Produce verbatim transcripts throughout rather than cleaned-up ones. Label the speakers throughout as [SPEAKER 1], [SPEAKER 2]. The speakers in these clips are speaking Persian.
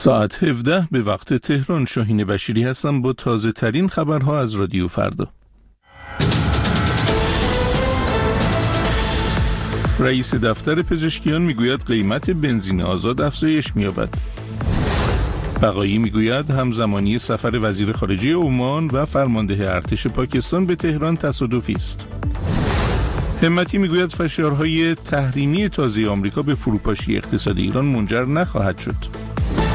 [SPEAKER 1] ساعت هفده به وقت تهران. شاهین بشیری هستم با تازه ترین خبرها از رادیو فردا. رئیس دفتر پزشکیان میگوید قیمت بنزین آزاد افزایش می‌یابد. بقایی میگوید همزمانی سفر وزیر خارجه عمان و فرمانده ارتش پاکستان به تهران تصادفی است. همتی میگوید فشارهای تحریمی تازه آمریکا به فروپاشی اقتصاد ایران منجر نخواهد شد.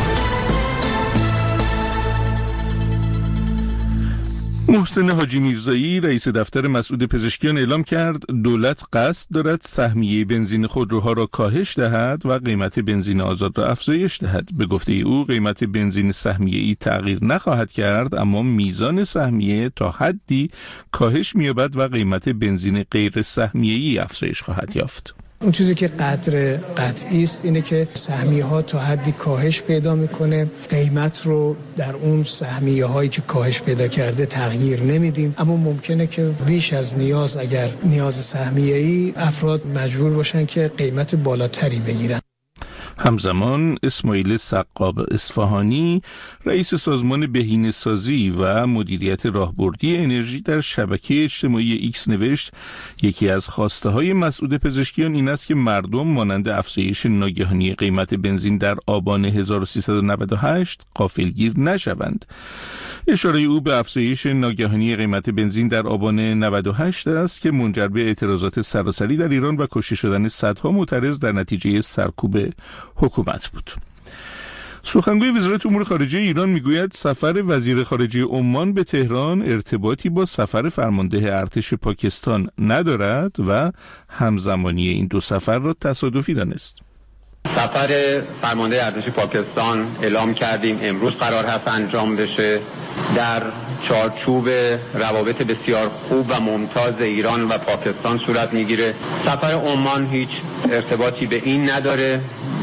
[SPEAKER 1] محسن حاجی میرزایی رئیس دفتر مسعود پزشکیان اعلام کرد دولت قصد دارد سهمیه بنزین خودروها را کاهش دهد و قیمت بنزین آزاد را افزایش دهد. به گفته او قیمت بنزین سهمیه‌ای تغییر نخواهد کرد، اما میزان سهمیه تا حدی کاهش می‌یابد و قیمت بنزین غیر سهمیه‌ای افزایش خواهد یافت.
[SPEAKER 2] اون چیزی که قدر قطعی است اینه که سهمیه ها تا حدی کاهش پیدا میکنه، قیمت رو در اون سهمیه هایی که کاهش پیدا کرده تغییر نمیدیم، اما ممکنه که بیش از نیاز، اگر نیاز سهمیه ای، افراد مجبور باشن که قیمت بالاتری بگیرن.
[SPEAKER 1] همزمان اسماعیل سقاب اصفهانی رئیس سازمان بهینه‌سازی و مدیریت راهبردی انرژی در شبکه اجتماعی ایکس نوشت یکی از خواسته های مسعود پزشکیان این است که مردم مانند افزایش ناگهانی قیمت بنزین در آبان هزار و سیصد و نود و هشت غافلگیر نشوند. اشاره او به افزایش ناگهانی قیمت بنزین در آبان نود و هشت است که منجر به اعتراضات سراسری در ایران و کشته شدن صدها معترض در نتیجه سرکوب حکومت بود. سخنگوی وزارت امور خارجه ایران میگوید سفر وزیر خارجه عمان به تهران ارتباطی با سفر فرمانده ارتش پاکستان ندارد و همزمانی این دو سفر را تصادفی دانست.
[SPEAKER 3] سفر فرمانده ارتش پاکستان اعلام کردیم امروز قرار هست انجام بشه، در چارچوب روابط بسیار خوب و ممتاز ایران و پاکستان صورت میگیره. سفر عمان هیچ ارتباطی به این نداره،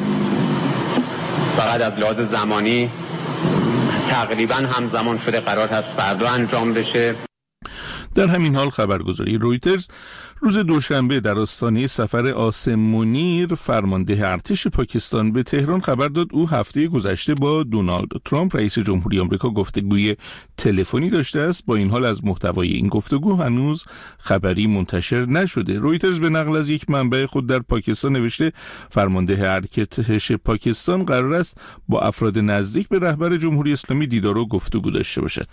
[SPEAKER 3] فقط از لحاظ زمانی تقریبا همزمان شده، قرار هست فردا انجام بشه.
[SPEAKER 1] در همین حال خبرگزاری رویترز روز دوشنبه در آستانه سفر عاصم منیر فرمانده ارتش پاکستان به تهران خبر داد او هفته گذشته با دونالد ترامپ رئیس جمهوری آمریکا گفتگوی تلفنی داشته است. با این حال از محتوای این گفتگو هنوز خبری منتشر نشده. رویترز به نقل از یک منبع خود در پاکستان نوشته فرمانده ارتش پاکستان قرار است با افراد نزدیک به رهبر جمهوری اسلامی دیدار و گفتگو داشته باشد.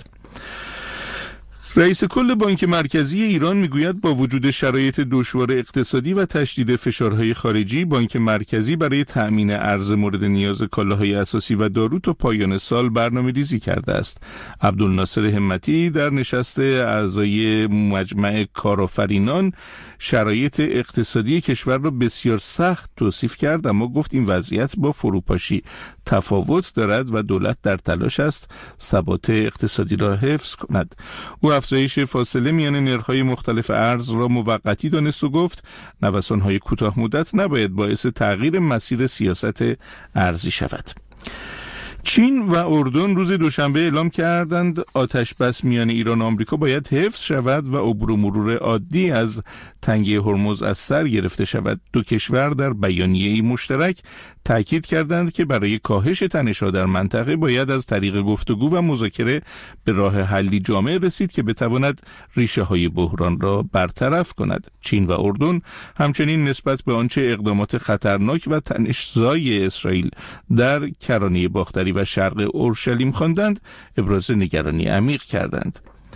[SPEAKER 1] رئیس کل بانک مرکزی ایران میگوید با وجود شرایط دشوار اقتصادی و تشدید فشارهای خارجی، بانک مرکزی برای تأمین ارز مورد نیاز کالاهای اساسی و دارو تا پایان سال برنامه‌ریزی کرده است. عبدالناصر همتی در نشست اعضای مجمع کارآفرینان شرایط اقتصادی کشور را بسیار سخت توصیف کرد، اما گفت این وضعیت با فروپاشی تفاوت دارد و دولت در تلاش است ثبات اقتصادی را حفظ کند. او افزایش فاصله میان نرخ‌های مختلف ارز را موقتی دانست و گفت نوسان‌های کوتاه مدت نباید باعث تغییر مسیر سیاست ارزی شود. چین و اردن روز دوشنبه اعلام کردند آتش بس میان ایران و آمریکا باید حفظ شود و عبور و مرور عادی از تنگه هرمز از سر گرفته شود. دو کشور در بیانیه‌ای مشترک تاکید کردند که برای کاهش تنش‌ها در منطقه باید از طریق گفتگو و مذاکره به راه حلی جامع رسید که بتواند ریشه‌های بحران را برطرف کند. چین و اردن همچنین نسبت به آنچه اقدامات خطرناک و تنش‌زای اسرائیل در کرانه باختری و شرق اورشلیم خواندند ابراز نگرانی عمیق کردند.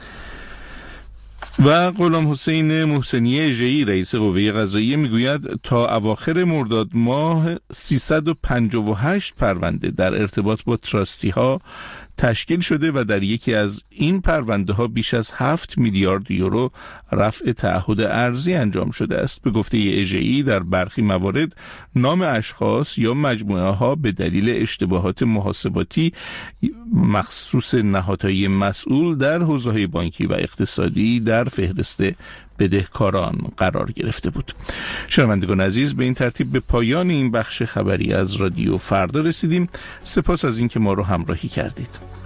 [SPEAKER 1] و غلام حسین محسنی اژه‌ای رئیس قوه قضاییه میگوید تا اواخر مرداد ماه سیصد و پنجاه و هشت پرونده در ارتباط با تراستی ها تشکیل شده و در یکی از این پرونده ها بیش از هفت میلیارد یورو رفع تعهد ارزی انجام شده است. به گفته اژه‌ای در برخی موارد نام اشخاص یا مجموعه ها به دلیل اشتباهات محاسباتی مخصوص نهادهای مسئول در حوزه‌های بانکی و اقتصادی در فهرست بدهکاران قرار گرفته بود. شنوندگان عزیز، به این ترتیب به پایان این بخش خبری از رادیو فردا رسیدیم. سپاس از اینکه ما رو همراهی کردید.